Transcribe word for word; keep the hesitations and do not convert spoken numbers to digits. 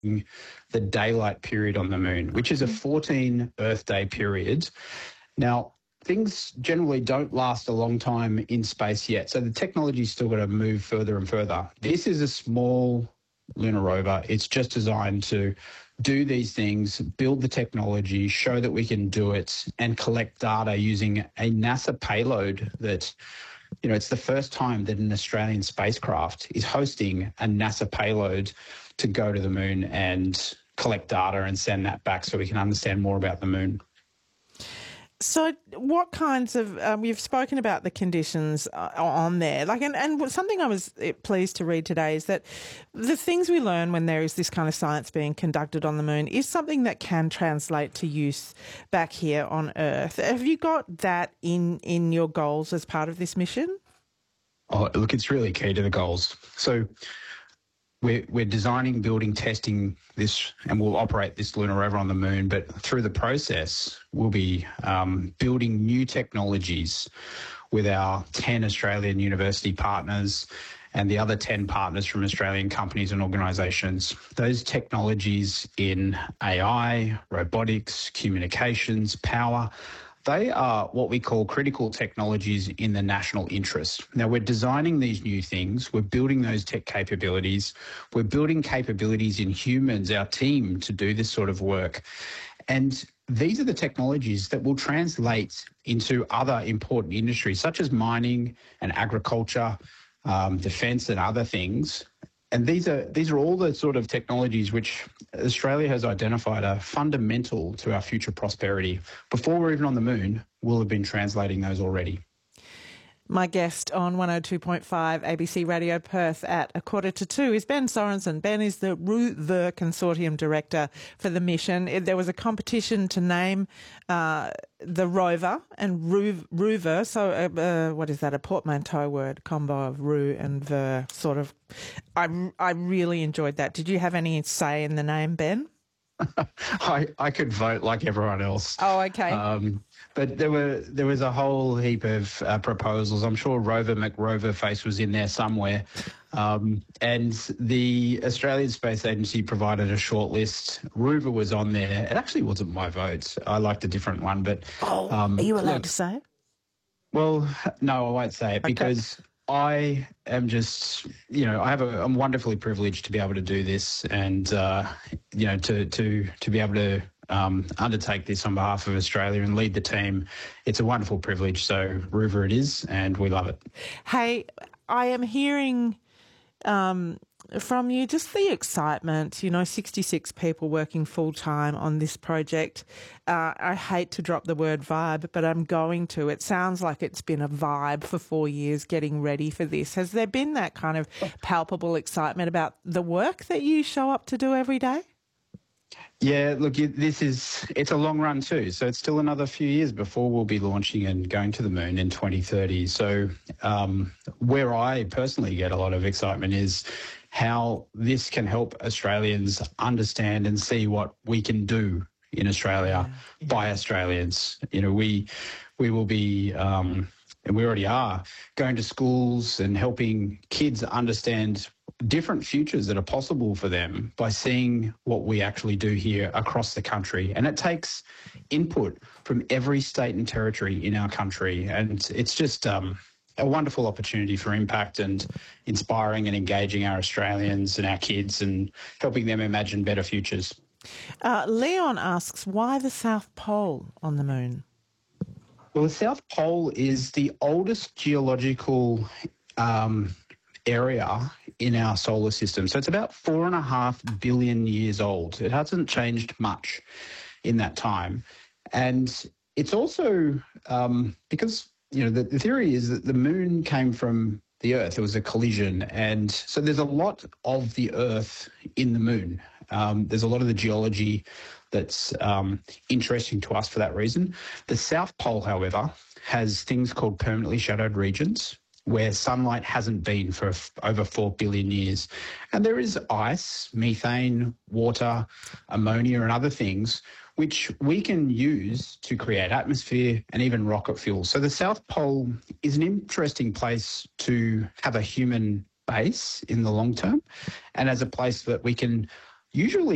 the daylight period on the moon, which is a fourteen Earth day period. Now, things generally don't last a long time in space yet, so the technology's still got to move further and further. This is a small lunar rover. It's just designed to do these things, build the technology, show that we can do it, and collect data using a NASA payload that, you know, it's the first time that an Australian spacecraft is hosting a NASA payload to go to the moon and collect data and send that back so we can understand more about the moon. So what kinds of, um, you've spoken about the conditions uh, on there, like, and, and something I was pleased to read today is that the things we learn when there is this kind of science being conducted on the moon is something that can translate to use back here on Earth. Have you got that in, in your goals as part of this mission? Oh, look, it's really key to the goals. So We're, we're designing, building, testing this, and we'll operate this lunar rover on the moon. But through the process, we'll be um, building new technologies with our ten Australian university partners and the other ten partners from Australian companies and organisations. Those technologies in A I, robotics, communications, power, they are what we call critical technologies in the national interest. Now, we're designing these new things. We're building those tech capabilities. We're building capabilities in humans, our team, to do this sort of work. And these are the technologies that will translate into other important industries, such as mining and agriculture, um, defence and other things. And these are these are all the sort of technologies which Australia has identified are fundamental to our future prosperity. Before we're even on the moon, we'll have been translating those already. My guest on one oh two point five A B C Radio Perth at a quarter to two is Ben Sorensen. Ben is the the Consortium Director for the mission. There was a competition to name uh, the rover and rover, so uh, uh, what is that, a portmanteau word, combo of ru and ver, sort of. I, I really enjoyed that. Did you have any say in the name, Ben? I, I could vote like everyone else. Oh, okay. Um, but there were there was a whole heap of uh, proposals. I'm sure Rover McRoverface was in there somewhere. Um, and the Australian Space Agency provided a short list. Rover was on there. It actually wasn't my vote. I liked a different one. But oh, um, are you allowed look, to say it? Well, no, I won't say it okay. because I am just, you know, I have a, I'm wonderfully privileged to be able to do this and, uh, you know, to, to, to be able to um, undertake this on behalf of Australia and lead the team. It's a wonderful privilege. So Rover it is, and we love it. Hey, I am hearing um, from you just the excitement, you know, sixty-six people working full-time on this project. Uh, I hate to drop the word vibe, but I'm going to. It sounds like it's been a vibe for four years getting ready for this. Has there been that kind of palpable excitement about the work that you show up to do every day? Yeah, look, this is, it's a long run too. So it's still another few years before we'll be launching and going to the moon in twenty thirty. So um, where I personally get a lot of excitement is how this can help Australians understand and see what we can do in Australia yeah, yeah. by Australians. You know, we we will be, um, and we already are, going to schools and helping kids understand different futures that are possible for them by seeing what we actually do here across the country. And it takes input from every state and territory in our country. And it's just um, a wonderful opportunity for impact and inspiring and engaging our Australians and our kids and helping them imagine better futures. Uh, Leon asks, why the South Pole on the moon? Well, the South Pole is the oldest geological um, area in our solar system. So it's about four and a half billion years old. It hasn't changed much in that time. And it's also um, because, you know, the, the theory is that the moon came from the Earth. It was a collision. And so there's a lot of the Earth in the moon. Um, there's a lot of the geology that's um, interesting to us for that reason. The South Pole, however, has things called permanently shadowed regions, where sunlight hasn't been for over four billion years. And there is ice, methane, water, ammonia and other things which we can use to create atmosphere and even rocket fuel. So the South Pole is an interesting place to have a human base in the long term and as a place that we can usually